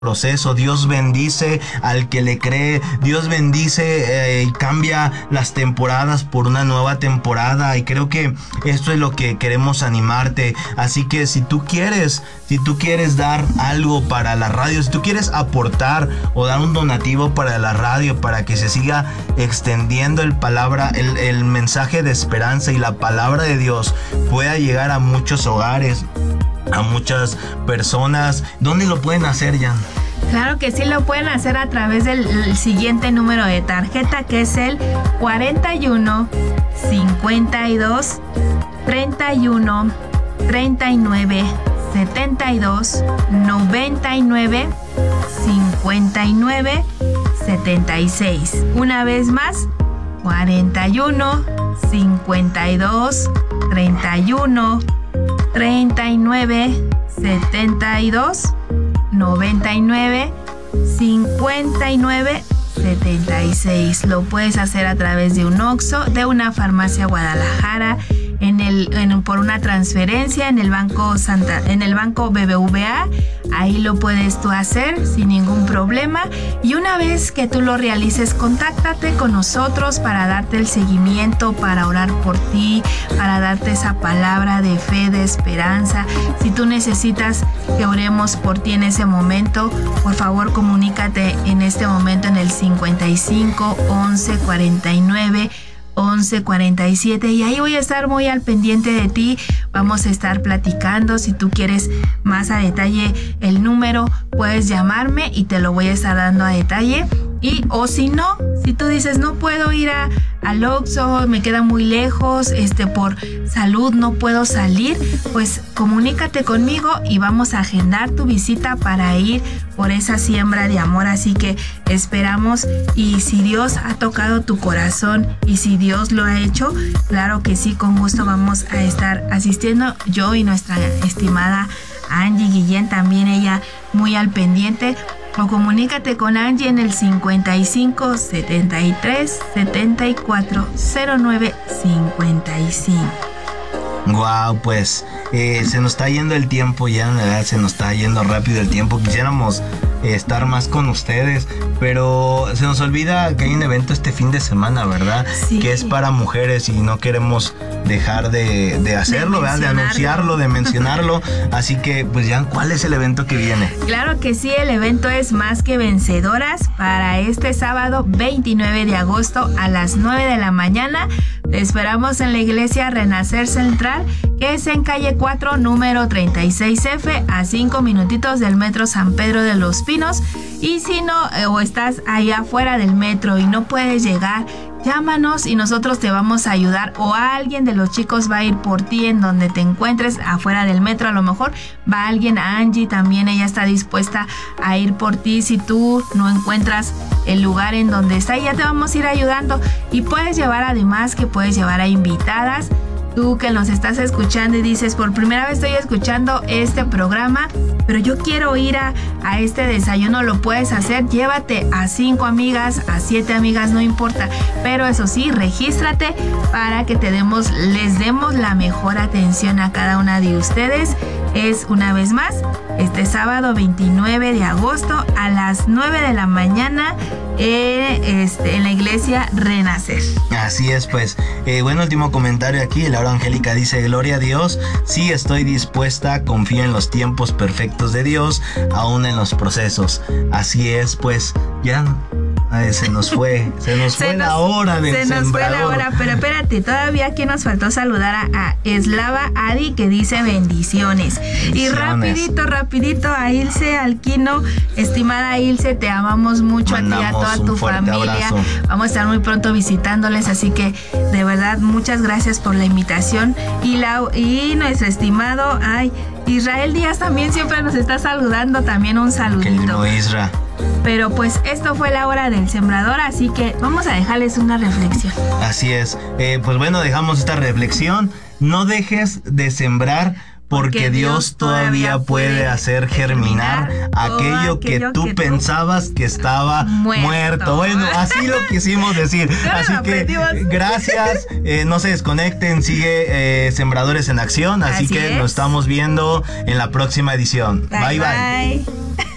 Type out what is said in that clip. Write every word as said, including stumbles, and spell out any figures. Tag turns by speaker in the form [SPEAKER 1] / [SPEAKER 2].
[SPEAKER 1] proceso. Dios bendice al que le cree. Dios bendice eh, y cambia las temporadas por una nueva temporada, y creo que esto es lo que queremos animarte. Así que si tú quieres, si tú quieres dar algo para la radio, si tú quieres aportar o dar un donativo para la radio, para que se siga extendiendo el palabra, el, el mensaje de esperanza y la palabra de Dios pueda llegar a muchos hogares, a muchas personas, ¿dónde lo pueden hacer, Jan?
[SPEAKER 2] Claro que sí, lo pueden hacer a través del el siguiente número de tarjeta, que es el cuarenta y uno, cincuenta y dos, treinta y uno, treinta y nueve, setenta y dos, noventa y nueve, cincuenta y nueve, setenta y seis. Una vez más, cuarenta y uno, cincuenta y dos, treinta y uno, treinta y nueve, setenta y dos, noventa y nueve, cincuenta y nueve, setenta y seis. Lo puedes hacer a través de un Oxxo, de una farmacia Guadalajara, en el en, por una transferencia en el banco Santa, en el banco B B V A. Ahí lo puedes tú hacer sin ningún problema, y una vez que tú lo realices, contáctate con nosotros para darte el seguimiento, para orar por ti, para darte esa palabra de fe, de esperanza. Si tú necesitas que oremos por ti en ese momento, por favor comunícate en este momento en el cincuenta y cinco, once, cuarenta y nueve, once, cuarenta y siete, y ahí voy a estar muy al pendiente de ti. Vamos a estar platicando. Si tú quieres más a detalle el número, puedes llamarme y te lo voy a estar dando a detalle. Y o si no, si tú dices no puedo ir a, al Oxxo, me queda muy lejos, este por salud no puedo salir, pues comunícate conmigo y vamos a agendar tu visita para ir por esa siembra de amor. Así que esperamos, y si Dios ha tocado tu corazón y si Dios lo ha hecho, claro que sí, con gusto vamos a estar asistiendo, yo y nuestra estimada Angie Guillén, también ella muy al pendiente. O comunícate con Angie en el cincuenta y cinco, setenta y tres, setenta y cuatro, cero nueve, cincuenta y cinco.
[SPEAKER 1] Wow, pues eh, se nos está yendo el tiempo ya, en verdad se nos está yendo rápido el tiempo. Quisiéramos eh, estar más con ustedes, pero se nos olvida que hay un evento este fin de semana, ¿verdad?
[SPEAKER 2] Sí.
[SPEAKER 1] Que es para mujeres y no queremos dejar de, de hacerlo, de, ¿verdad? De anunciarlo, de mencionarlo. Así que, pues ya, ¿cuál es el evento que viene?
[SPEAKER 2] Claro que sí, el evento es Más que Vencedoras para este sábado veintinueve de agosto a las nueve de la mañana. Te esperamos en la iglesia Renacer Central, que es en calle cuatro, número treinta y seis F, a cinco minutitos del metro San Pedro de los Pinos. Y si no, eh, o estás ahí afuera del metro y no puedes llegar, llámanos y nosotros te vamos a ayudar, o alguien de los chicos va a ir por ti en donde te encuentres afuera del metro. A lo mejor va alguien, Angie también, ella está dispuesta a ir por ti. Si tú no encuentras el lugar en donde está, ya te vamos a ir ayudando, y puedes llevar, además que puedes llevar a invitadas. Tú que nos estás escuchando y dices, por primera vez estoy escuchando este programa, pero yo quiero ir a, a este desayuno, lo puedes hacer. Llévate a cinco amigas, a siete amigas, no importa. Pero eso sí, regístrate para que te demos, les demos la mejor atención a cada una de ustedes. Es una vez más este sábado veintinueve de agosto a las nueve de la mañana eh, este, en la iglesia Renacer.
[SPEAKER 1] Así es, pues. Eh, bueno, último comentario aquí. Laura Angélica dice: gloria a Dios, sí estoy dispuesta, confío en los tiempos perfectos de Dios, aún en los procesos. Así es, pues, ya. Ay, se nos fue, se nos fue
[SPEAKER 2] se
[SPEAKER 1] la
[SPEAKER 2] nos,
[SPEAKER 1] hora del
[SPEAKER 2] Se nos
[SPEAKER 1] sembrador.
[SPEAKER 2] fue la hora, pero espérate, todavía aquí nos faltó saludar a, a Eslava Adi, que dice bendiciones. bendiciones. Y rapidito, rapidito a Ilse Alquino, estimada Ilse, te amamos mucho. Mandamos a ti, a toda tu familia. Abrazo. Vamos a estar muy pronto visitándoles, así que de verdad muchas gracias por la invitación. Y, la, y nuestro estimado, ay, Israel Díaz también siempre nos está saludando, también un saludito.
[SPEAKER 1] Que Isra.
[SPEAKER 2] Pero pues esto fue la hora del sembrador, así que vamos a dejarles una reflexión.
[SPEAKER 1] Así es, eh, pues bueno, dejamos esta reflexión. No dejes de sembrar, porque, porque Dios todavía puede hacer germinar, germinar aquello, aquello que tú que pensabas tú... que estaba muerto. muerto. Bueno, así lo quisimos decir. No, así que gracias, eh, no se desconecten, sigue eh, Sembradores en Acción, así, así que es. Nos estamos viendo en la próxima edición.
[SPEAKER 2] Bye, bye.
[SPEAKER 1] Bye.
[SPEAKER 2] bye.